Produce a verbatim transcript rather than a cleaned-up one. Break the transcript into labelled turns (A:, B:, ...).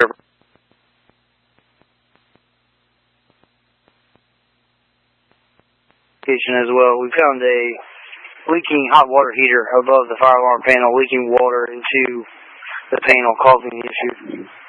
A: Trevor. As well, we found a leaking hot water heater above the fire alarm panel, leaking water into the panel, causing the issue.